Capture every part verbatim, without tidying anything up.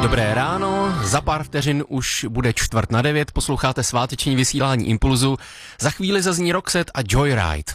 Dobré ráno, za pár vteřin už bude čtvrt na devět, posloucháte sváteční vysílání Impulzu, za chvíli zazní Roxette a Joyride.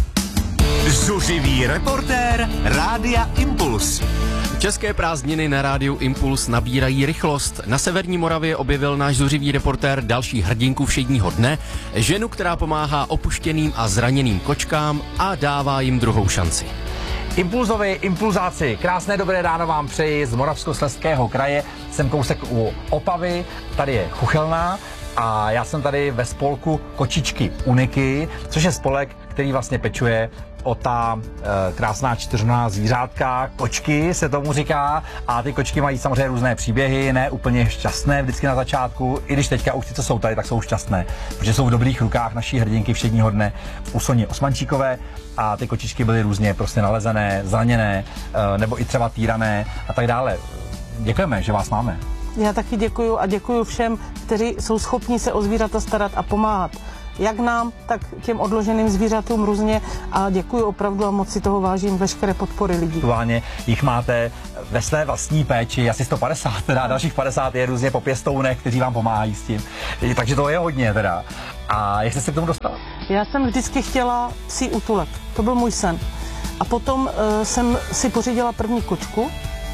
Zuřivý reportér Rádia Impuls. České prázdniny na rádiu Impuls nabírají rychlost. Na severní Moravě objevil náš zuřivý reportér další hrdinku všedního dne, ženu, která pomáhá opuštěným a zraněným kočkám a dává jim druhou šanci. Impulzovi, impulzáci, krásné dobré ráno vám přeji z Moravskoslezského kraje. Jsem kousek u Opavy, tady je Chuchelná a já jsem tady ve spolku Kočičky Uniky, což je spolek, který vlastně pečuje o ta e, krásná čtyřnohá zvířátka, kočky se tomu říká, a ty kočky mají samozřejmě různé příběhy, ne úplně šťastné vždycky na začátku, i když teďka už ty, co jsou tady, tak jsou šťastné, protože jsou v dobrých rukách naší hrdinky všedního dne u Soni Osmančíkové a ty kočičky byly různě prostě nalezené, zraněné, e, nebo i třeba týrané a tak dále. Děkujeme, že vás máme. Já taky děkuju a děkuju všem, kteří jsou schopni se o zvířata starat a pomáhat. Jak nám, tak těm odloženým zvířatům různě a děkuji opravdu a moc si toho vážím, veškeré podpory lidí. Aktuálně jich máte ve své vlastní péči asi sto padesát, teda dalších padesát je různě po pěstounech, kteří vám pomáhají s tím. Takže to je hodně teda. A jak jste se k tomu dostala? Já jsem vždycky chtěla psí útulek, to byl můj sen. A potom uh, jsem si pořídila první kočku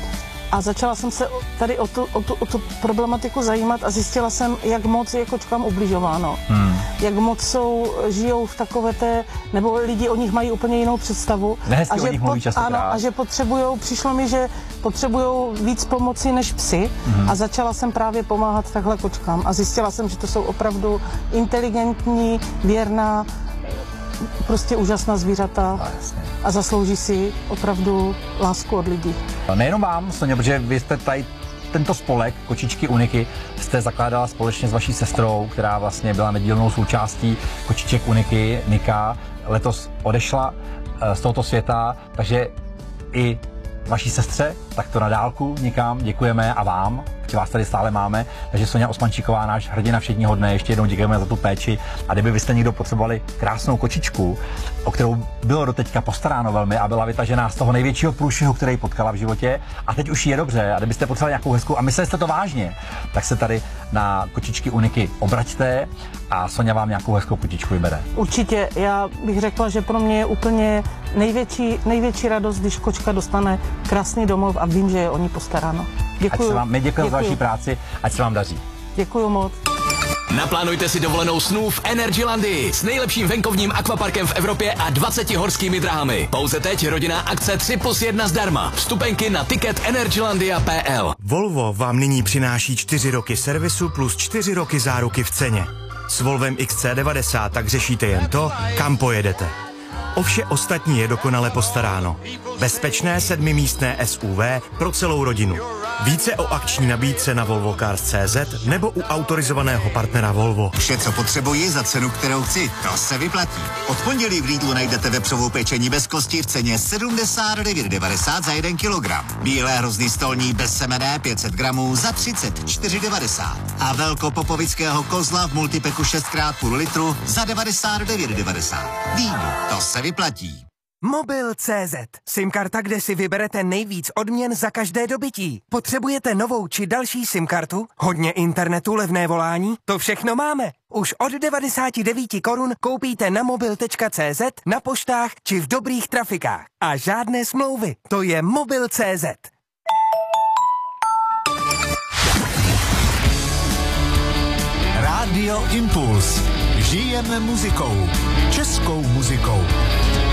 a začala jsem se tady o tu, o, tu, o tu problematiku zajímat a zjistila jsem, jak moc je kočkám ubližováno. Hmm. Jak moc jsou, žijou v takové té, nebo lidi o nich mají úplně jinou představu. Nehezky a o že nich mluví často. Ano, a že potřebujou, přišlo mi, že potřebujou víc pomoci než psy hmm. a začala jsem právě pomáhat takhle kočkám a zjistila jsem, že to jsou opravdu inteligentní, věrná, prostě úžasná zvířata a zaslouží si opravdu lásku od lidí. Nejenom vám, Soně, protože vy jste tady tento spolek Kočičky Uniky jste zakládala společně s vaší sestrou, která vlastně byla nedílnou součástí Kočiček Uniky, Nika. Letos odešla z tohoto světa, takže i vaší sestře, tak to na dálku nikam děkujeme a vám, že vás tady stále máme. Takže Soňa Osmančíková, náš hrdina všedního dne, ještě jednou děkujeme za tu péči. A kdyby vy jste někdo potřebovali krásnou kočičku, o kterou bylo doteďka postaráno velmi a byla vytažená z toho největšího průšvihu, který potkala v životě, a teď už je dobře, a kdybyste potřebovali nějakou hezkou a mysleli jste to vážně, tak se tady na Kočičky Uniky obraťte a Soňa vám nějakou hezkou kočičku vybere. Určitě, já bych řekla, že pro mě je úplně největší, největší radost, když kočka dostane krásný domov a vím, že je o ní postaráno. Děkuju. Vám, my děkujeme za vaši práci, ať se vám daří. Děkuju moc. Naplánujte si dovolenou snů v Energylandii s nejlepším venkovním akvaparkem v Evropě a dvaceti horskými dráhami. Pouze teď rodinná akce tři plus jedna zdarma. Vstupenky na ticket energylandia tečka p l. Volvo vám nyní přináší čtyři roky servisu plus čtyři roky záruky v ceně. S Volvem X C devadesát tak řešíte jen to, kam pojedete. O vše ostatní je dokonale postaráno. Bezpečné sedmimístné S U V pro celou rodinu. Více o akční nabídce na volvo cars tečka cé zet nebo u autorizovaného partnera Volvo. Vše, co potřebuji za cenu, kterou chci, to se vyplatí. Od pondělí v Lidlu najdete vepřovou pečení bez kosti v ceně sedmdesát devět devadesát za jeden kilogram. Bílé hrozný stolní bezsemenné pět set gramů za třicet čtyři devadesát. A velkopopovického kozla v multipeku šest krát půl litru za devadesát devět devadesát. Lidl, to se vyplatí. Mobil tečka cé zet. SIM-karta, kde si vyberete nejvíc odměn za každé dobytí. Potřebujete novou či další SIM-kartu? Hodně internetu, levné volání? To všechno máme. Už od devadesát devět korun koupíte na mobil tečka cé zet, na poštách či v dobrých trafikách. A žádné smlouvy. To je mobil tečka cé zet. Rádio Impuls. Žijeme muzikou. Českou muzikou.